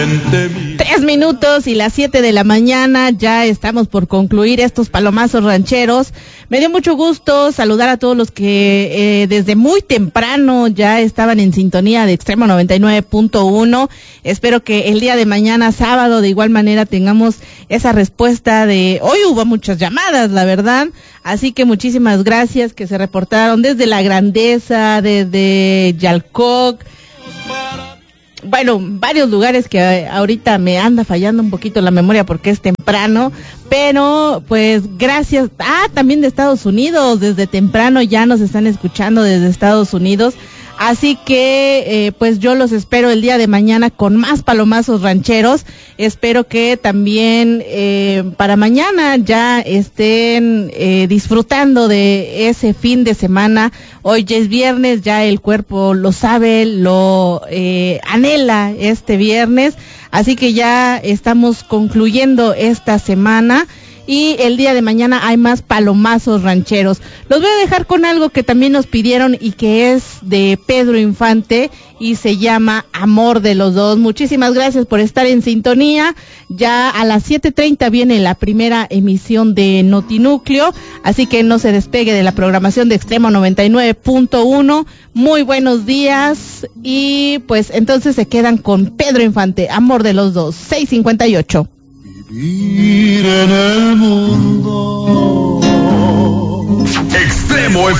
3 minutos y las 7 de la mañana, ya estamos por concluir estos palomazos rancheros. Me dio mucho gusto saludar a todos los que desde muy temprano ya estaban en sintonía de Extremo 99.1. Espero que el día de mañana, sábado, de igual manera tengamos esa respuesta de... Hoy hubo muchas llamadas, la verdad, así que muchísimas gracias que se reportaron desde La Grandeza, desde Yalcoc. Bueno, varios lugares que ahorita me anda fallando un poquito la memoria porque es temprano, pero pues gracias. También de Estados Unidos, desde temprano ya nos están escuchando desde Estados Unidos. Así que pues yo los espero el día de mañana con más palomazos rancheros. Espero que también para mañana ya estén disfrutando de ese fin de semana. Hoy ya es viernes, ya el cuerpo lo sabe, lo anhela este viernes. Así que ya estamos concluyendo esta semana. Y el día de mañana hay más palomazos rancheros. Los voy a dejar con algo que también nos pidieron y que es de Pedro Infante y se llama Amor de los Dos. Muchísimas gracias por estar en sintonía. Ya a las 7:30 viene la primera emisión de Notinúcleo, así que no se despegue de la programación de Extremo 99.1. Muy buenos días y pues entonces se quedan con Pedro Infante, Amor de los Dos, 6:58. Vivir en el mundo. Extremo